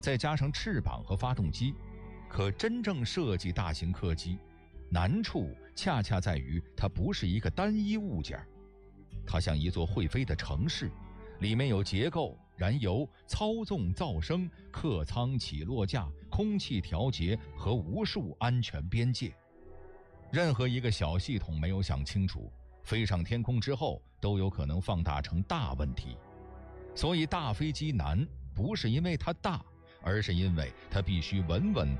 再加上翅膀和发动机，可真正设计大型客机，难处恰恰在于它不是一个单一物件，它像一座会飞的城市，里面有结构、燃油、操纵、噪声、客舱起落架、空气调节和无数安全边界。任何一个小系统没有想清楚，飞上天空之后都有可能放大成大问题。所以大飞机难，不是因为它大，而是因为它必须稳稳